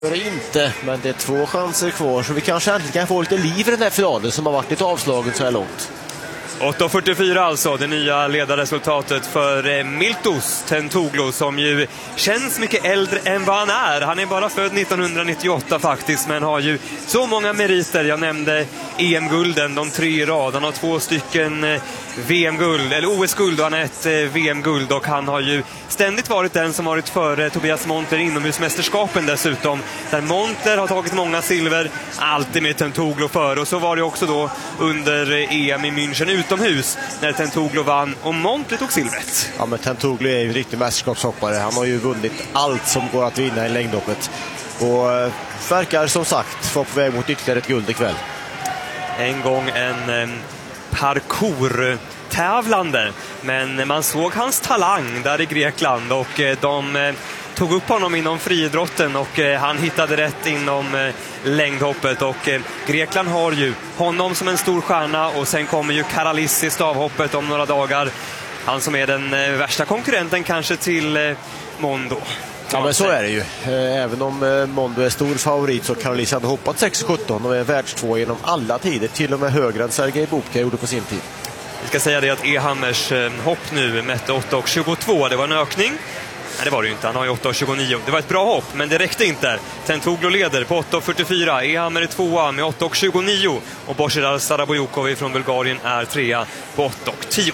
Det är inte, men det är 2 chanser kvar, så vi kanske äntligen kan få lite liv i den här finalen som har varit lite avslagen så här långt. 8.44 alltså, det nya ledarresultatet för Miltos Tentouglu, som ju känns mycket äldre än vad han är. Han är bara född 1998 faktiskt, men har ju så många meriter. Jag nämnde EM-gulden, de 3 i rad. Han har 2 stycken VM-guld, eller OS-guld, och han har ett VM-guld, och han har ju ständigt varit den som varit före Tobias Montler inomhusmästerskapen dessutom, där Montler har tagit många silver, alltid med Tentouglu före. Och så var det också då under EM i München utomhus när Tentouglu vann och Montler tog silvret. Ja, men Tentouglu är ju en riktig mästerskapshoppare. Han har ju vunnit allt som går att vinna i längdhoppet, och verkar som sagt vara på väg mot ytterligare ett guld ikväll. En gång en parkour-tävlande, men man såg hans talang där i Grekland, och de tog upp honom inom friidrotten, och han hittade rätt inom längdhoppet, och Grekland har ju honom som en stor stjärna, och sen kommer ju Karalis i stavhoppet om några dagar, han som är den värsta konkurrenten kanske till Mondo. Ja, men så är det ju. Även om Mondo är stor favorit, så Karalis hade hoppat 6,17 och är världstvå genom alla tider, till och med högre än Sergej Bubka gjorde på sin tid. Vi ska säga det att Ehammers hopp nu mätte 8,22. Det var en ökning. Nej, det var det ju inte. Han har ju 8,29. Det var ett bra hopp, men det räckte inte. Tentouglu leder på 8,44. Ehammer är 2 med 8,29. Och Božidar Sarabojukov från Bulgarien är 3 på 8,10.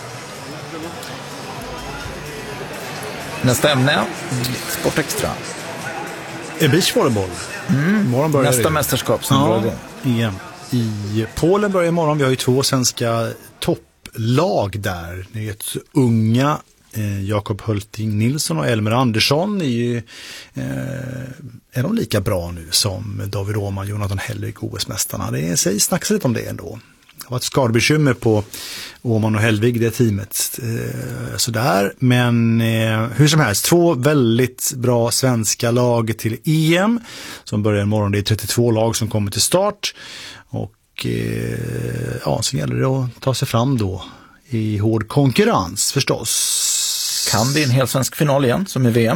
Nästa ämne, Sportextra. Beachvolleyboll. Nästa mästerskap som drar igång. EM i Polen börjar imorgon. Vi har ju 2 svenska topplag där. Ni vet, unga Jakob Hulting Nilsson och Elmer Andersson är de lika bra nu som David Åhman, Jonathan Hellvik, OS-mästarna. Det sägs snackas lite om det ändå. Det var ett skadebekymmer på Åhman och Hellvig, det teamet. Sådär. Men hur som helst, 2 väldigt bra svenska lag till EM som börjar imorgon. Det är 32 lag som kommer till start. Och så gäller det att ta sig fram då i hård konkurrens förstås. Kan bli en hel svensk final igen som i VM.